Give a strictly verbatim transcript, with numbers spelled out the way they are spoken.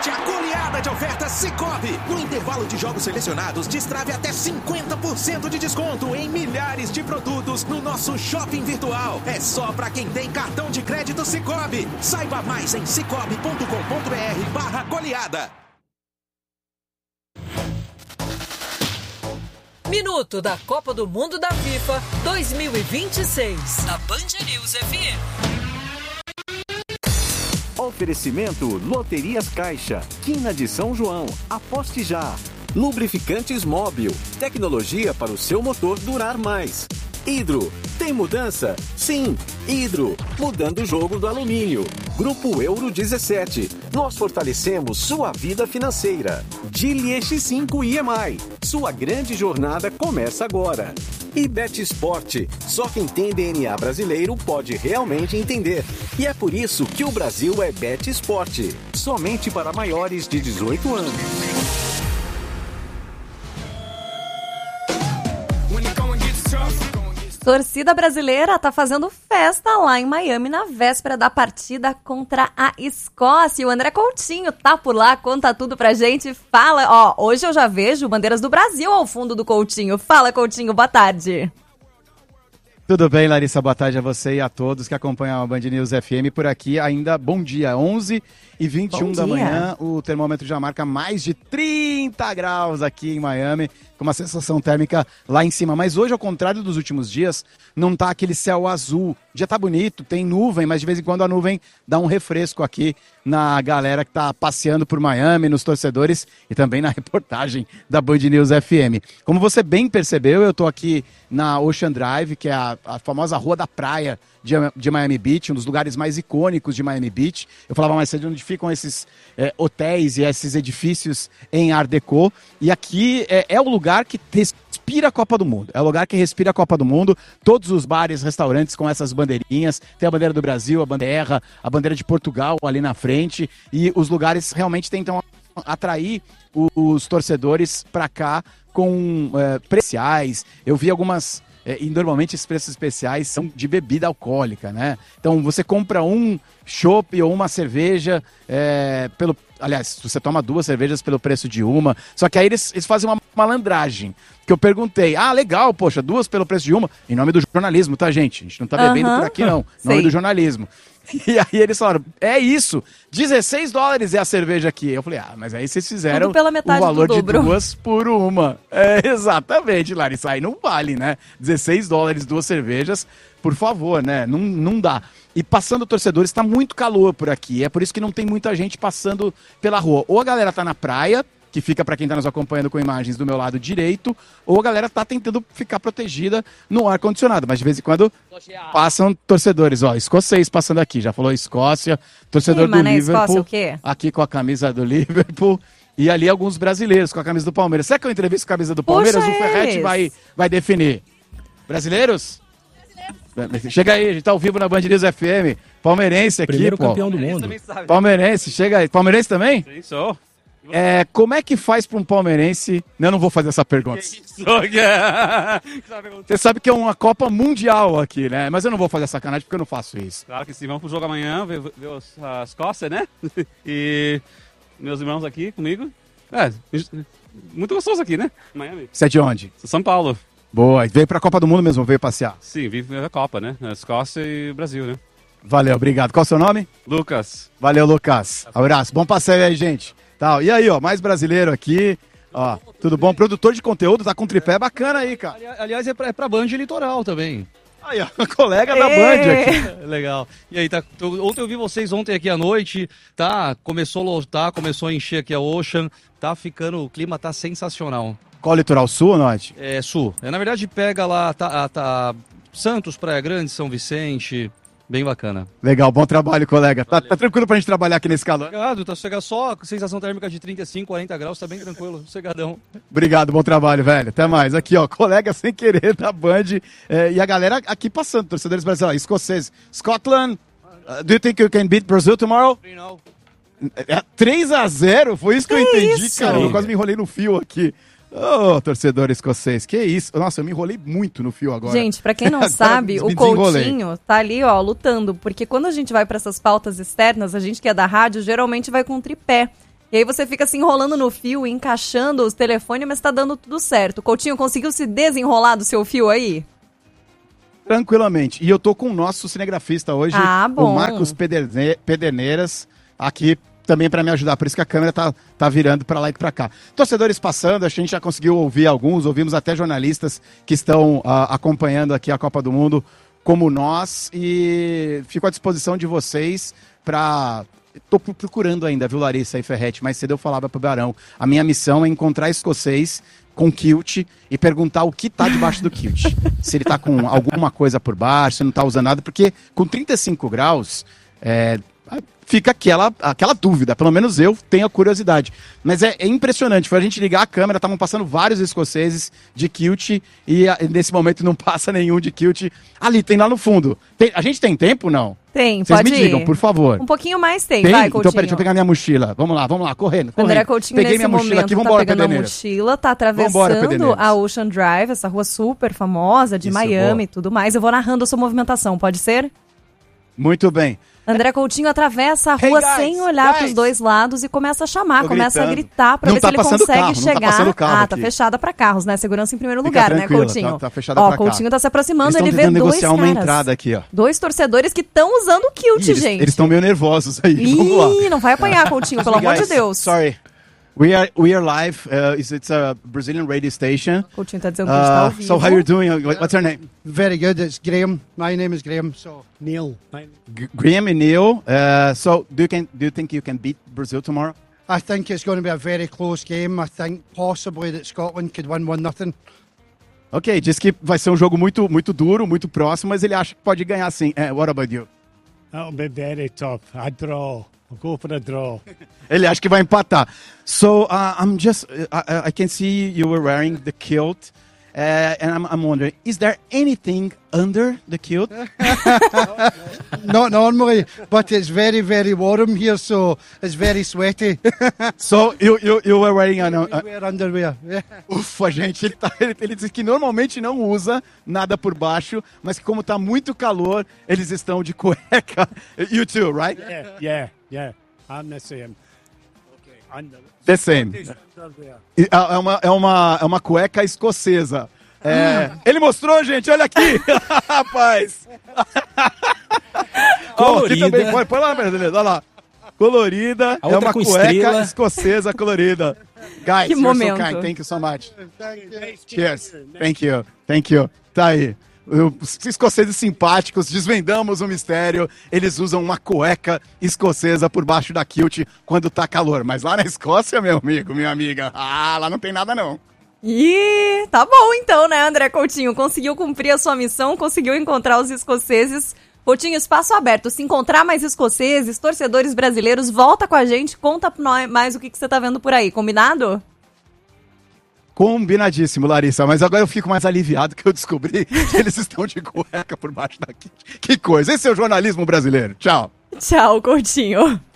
Aproveite a goleada de ofertas Sicoob. No intervalo de jogos selecionados, destrave até cinquenta por cento de desconto em milhares de produtos no nosso shopping virtual. É só para quem tem cartão de crédito Sicoob. Saiba mais em cicobi ponto com ponto br barra goleada. Minuto da Copa do Mundo da FIFA dois mil e vinte e seis, da Band News F M. Oferecimento Loterias Caixa, Quina de São João, aposte já. Lubrificantes Móbil, tecnologia para o seu motor durar mais. Hidro, tem mudança? Sim, Hidro, mudando o jogo do alumínio. Grupo Euro dezessete, nós fortalecemos sua vida financeira. Geely X cinco I M I, sua grande jornada começa agora. E Bet Sport, só quem tem D N A brasileiro pode realmente entender. E é por isso que o Brasil é Bet Sport, somente para maiores de dezoito anos. Torcida brasileira tá fazendo festa lá em Miami na véspera da partida contra a Escócia. O André Coutinho tá por lá, conta tudo pra gente. Fala, ó, hoje eu já vejo bandeiras do Brasil ao fundo do Coutinho. Fala, Coutinho, boa tarde. Tudo bem, Larissa? Boa tarde a você e a todos que acompanham a Band News F M por aqui. Ainda bom dia, onze e vinte e um da manhã. O termômetro já marca mais de trinta graus aqui em Miami, com uma sensação térmica lá em cima. Mas hoje, ao contrário dos últimos dias, não tá aquele céu azul. Já tá bonito, tem nuvem, mas de vez em quando a nuvem dá um refresco aqui na galera que tá passeando por Miami, nos torcedores e também na reportagem da Band News F M. Como você bem percebeu, eu tô aqui na Ocean Drive, que é a, a famosa rua da praia de, de Miami Beach, um dos lugares mais icônicos de Miami Beach. Eu falava mais cedo onde ficam esses é, hotéis e esses edifícios em Art Deco. E aqui é, é o lugar que respira a Copa do Mundo. É o lugar que respira a Copa do Mundo. Todos os bares, restaurantes com essas bandeirinhas. Tem a bandeira do Brasil, a bandeira, a bandeira de Portugal ali na frente. E os lugares realmente tentam atrair os torcedores para cá com é, preciais. Eu vi algumas... É, e normalmente esses preços especiais são de bebida alcoólica, né? Então você compra um chopp ou uma cerveja é, pelo... Aliás, você toma duas cervejas pelo preço de uma. Só que aí eles, eles fazem uma malandragem. Que eu perguntei, ah, legal, poxa, duas pelo preço de uma. Em nome do jornalismo, tá, gente? A gente não tá bebendo uhum. por aqui, não. Em nome do jornalismo. E aí eles falaram, é isso, dezesseis dólares é a cerveja aqui. Eu falei, ah, mas aí vocês fizeram o valor de duas por uma. É, exatamente, Larissa, aí não vale, né? dezesseis dólares, duas cervejas, por favor, né? Não, não dá. E passando torcedores, tá muito calor por aqui, é por isso que não tem muita gente passando pela rua. Ou a galera tá na praia, que fica para quem está nos acompanhando com imagens do meu lado direito, ou a galera tá tentando ficar protegida no ar-condicionado, mas de vez em quando passam torcedores, ó, escocês passando aqui, já falou Escócia, torcedor Sim, do Liverpool, Escócia, o quê? Aqui com a camisa do Liverpool, e ali alguns brasileiros com a camisa do Palmeiras. Será que eu entrevisto com a camisa do Palmeiras? Puxa, o Ferretti vai, vai definir. Brasileiros? Brasileiros? Chega aí, a gente tá ao vivo na Band News F M, palmeirense aqui, Primeiro pô. Campeão do mundo. Palmeirense, chega aí. Palmeirense também? Sim, sou. É, como é que faz para um palmeirense... Eu não vou fazer essa pergunta. Você sabe que é uma Copa Mundial aqui, né? Mas eu não vou fazer sacanagem porque eu não faço isso. Claro que sim, vamos pro jogo amanhã, ver, ver a Escócia, né? E meus irmãos aqui comigo. É, muito gostoso aqui, né? Miami. Você é de onde? São Paulo. Boa, veio pra Copa do Mundo mesmo, veio passear? Sim, vim pra Copa, né? A Escócia e Brasil, né? Valeu, obrigado. Qual é o seu nome? Lucas. Valeu, Lucas. Abraço, bom passeio aí, gente. Tá, e aí, ó, mais brasileiro aqui, ó, tudo bom? Produtor de conteúdo, tá com tripé bacana aí, cara. Aliás, é pra, é pra Band Litoral também. Aí, ó, colega da Band aqui. Legal. E aí, tá, ontem eu vi vocês ontem aqui à noite, tá, começou a lotar, começou a encher aqui a Ocean, tá ficando, o clima tá sensacional. Qual litoral, sul ou norte? É, sul. É, na verdade, pega lá, tá, tá, Santos, Praia Grande, São Vicente... Bem bacana. Legal, bom trabalho, colega. Tá, tá tranquilo pra gente trabalhar aqui nesse calor? Obrigado, tá chegando só sensação térmica de trinta e cinco, quarenta graus, tá bem tranquilo, sossegadão. Obrigado, bom trabalho, velho. Até mais. Aqui, ó, colega sem querer da Band é, e a galera aqui passando, torcedores brasileiros, escoceses. Scotland, uh, do you think you can beat Brazil tomorrow? É, três a zero? Foi isso que, que eu entendi, isso? Cara. Eu quase me enrolei no fio aqui. Ô, oh, torcedor escocês, que isso? Nossa, eu me enrolei muito no fio agora. Gente, pra quem não sabe, o Coutinho tá ali, ó, lutando, porque quando a gente vai pra essas pautas externas, a gente que é da rádio, geralmente vai com tripé. E aí você fica se enrolando no fio, encaixando os telefones, mas tá dando tudo certo. Coutinho, conseguiu se desenrolar do seu fio aí? Tranquilamente. E eu tô com o nosso cinegrafista hoje, ah, bom. o Marcos Pederne- Pederneiras, aqui também para me ajudar. Por isso que a câmera tá, tá virando para lá e para cá. Torcedores passando, a gente já conseguiu ouvir alguns, ouvimos até jornalistas que estão uh, acompanhando aqui a Copa do Mundo como nós. E fico à disposição de vocês para... Tô procurando ainda, viu, Larissa e Ferretti? Mais cedo eu falava pro Barão. A minha missão é encontrar escocês com kilt e perguntar o que tá debaixo do kilt. Se ele tá com alguma coisa por baixo, se não tá usando nada, porque com trinta e cinco graus, é, fica aquela, aquela dúvida. Pelo menos eu tenho a curiosidade. Mas é, é impressionante. Foi a gente ligar a câmera, estavam passando vários escoceses de kilt e a, nesse momento não passa nenhum de kilt. Ali, tem lá no fundo. Tem, a gente tem tempo, não? Tem, Vocês pode me ir. digam, por favor. Um pouquinho mais tem, tem? vai, Coutinho. Então, peraí, deixa eu pegar minha mochila. Vamos lá, vamos lá, correndo, correndo. André Coutinho, Peguei nesse minha mochila momento, aqui, tá vambora, pegando a Pederneiras. mochila, tá atravessando Vambora, a Ocean Drive, essa rua super famosa de Isso, Miami boa. e tudo mais. Eu vou narrando a sua movimentação, pode ser? Muito bem. André Coutinho atravessa a Hey, rua guys, sem olhar guys. pros dois lados e começa a chamar, Tô começa gritando. a gritar pra Não ver tá se ele passando consegue carro, não tá chegar. passando carro ah, tá aqui. fechada pra carros, né? Segurança em primeiro Fica lugar, né, tranquila, Coutinho? tá- tá fechada Ó, pra carro. Coutinho tá se aproximando, Eles ele estão vê tentando dois negociar caras. uma entrada aqui, ó. Dois torcedores que estão usando kilt, Ih, eles, gente. Eles estão meio nervosos aí. Vamos lá. Ih, não vai apanhar, Coutinho, pelo amor de Guys, Deus. Sorry. We are we are live. Uh, it's, it's a Brazilian radio station. Coutinho tá dizendo que a gente tá ao Uh, vivo. so how you doing? What's your name? Very good. It's Graham. My name is Graham. So Neil. My, G- Graham and Neil. Uh, so do you can do you think you can beat Brazil tomorrow? I think it's going to be a very close game. I think possibly that Scotland could win one nothing. Ok, diz que vai ser um jogo muito muito duro, muito próximo, mas ele acha que pode ganhar sim. Uh, what about you? That'll be very tough. I draw. I'll go for a draw. Ele acha que vai empatar. So uh, I'm just uh, I, I can see you were wearing the kilt, uh, and I'm, I'm wondering, is there anything under the kilt? Not normally, but it's very, very warm here, so it's very sweaty. So you you you were wearing an, We uh, wear underwear. Yeah. Ufa, gente, ele, tá, ele, ele diz que normalmente não usa nada por baixo, mas que como tá muito calor, eles estão de cueca. You too, right? Yeah, yeah, yeah. I'm the same. Okay, under. The same. Underwear. E É uma, é uma, é uma cueca escocesa. É, ele mostrou, gente, olha aqui. Rapaz. Ó, aqui também, põe, põe lá, beleza, olha lá. Colorida, A é outra uma com cueca estrela. escocesa colorida. Guys, Que you're momento. so kind. Thank you so much. Cheers. Thank you. Thank you. Tá aí. Os escoceses simpáticos, desvendamos o mistério. Eles usam uma cueca escocesa por baixo da kilt quando tá calor. Mas lá na Escócia, meu amigo, minha amiga, ah, lá não tem nada não. Ih, tá bom então, né, André Coutinho? Conseguiu cumprir a sua missão, conseguiu encontrar os escoceses. Coutinho, espaço aberto. Se encontrar mais escoceses, torcedores brasileiros, volta com a gente, conta pra nós mais o que, que você tá vendo por aí, combinado? Combinadíssimo, Larissa, mas agora eu fico mais aliviado que eu descobri que eles estão de cueca por baixo da kilt. Que coisa, esse é o jornalismo brasileiro. Tchau. Tchau, Coutinho.